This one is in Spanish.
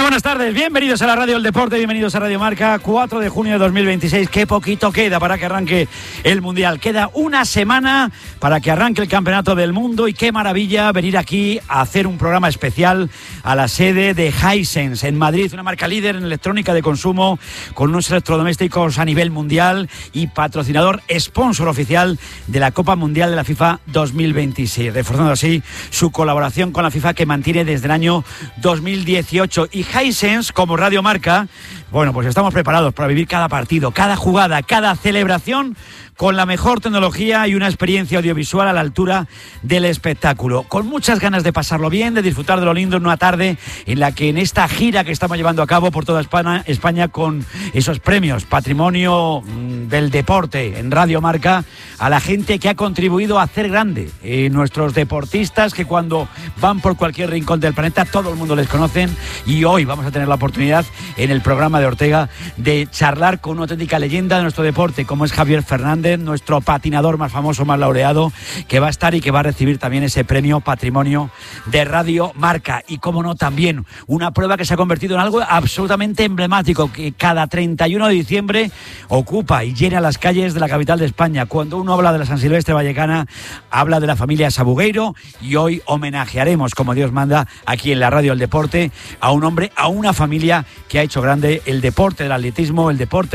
buenas tardes, bienvenidos a la Radio del Deporte, bienvenidos a Radio Marca, 4 de junio de 2026, qué poquito queda para que arranque el Mundial, queda una semana para que arranque el Campeonato del Mundo y qué maravilla venir aquí a hacer un programa especial a la sede de Hisense en Madrid, una marca líder en electrónica de consumo con unos electrodomésticos a nivel mundial y patrocinador, sponsor oficial de la Copa Mundial de la FIFA 2026, reforzando así su colaboración con la FIFA que mantiene desde el año 2018. Y Hisense, como Radio Marca, bueno, pues estamos preparados para vivir cada partido, cada jugada, cada celebración con la mejor tecnología y una experiencia audiovisual a la altura del espectáculo. Con muchas ganas de pasarlo bien, de disfrutar de lo lindo en una tarde en la que en esta gira que estamos llevando a cabo por toda España con esos premios Patrimonio del Deporte en Radio Marca, a la gente que ha contribuido a hacer grande nuestros deportistas, que cuando van por cualquier rincón del planeta todo el mundo les conocen, y hoy vamos a tener la oportunidad en el programa de Ortega de charlar con una auténtica leyenda de nuestro deporte como es Javier Fernández, nuestro patinador más famoso, más laureado, que va a estar y que va a recibir también ese premio Patrimonio de Radio Marca. Y como no, también una prueba que se ha convertido en algo absolutamente emblemático, que cada 31 de diciembre ocupa y llena las calles de la capital de España. Cuando uno habla de la San Silvestre vallecana, habla de la familia Sabugueiro, y hoy homenajearemos, como Dios manda, aquí en la Radio del Deporte, a un hombre, a una familia que ha hecho grande el deporte del atletismo, el deporte